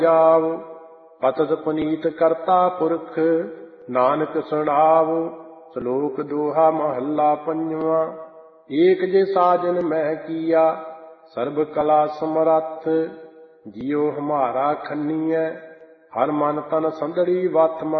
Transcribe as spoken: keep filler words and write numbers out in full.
ਜਾਵ ਪਤਿਤ ਪੁਨੀਤ ਕਰਤਾ ਪੁਰਖ ਨਾਨਕ ਸੁਣਾਵ। ਸ਼ਲੋਕ ਦੋਹਾ ਮਹੱਲਾ ਪੰਜਵਾਂ। ਏਕ ਜੇ ਸਾਜਨ ਮਹਿ ਕੀਆ ਸਰਬ ਕਲਾ ਸਮਰੱਥ। ਜਿਉ ਹਮਾਰਾ ਖੰਨੀਐ ਹਰ ਮਨ ਤਨ ਸੰਦੜੀ ਵਤ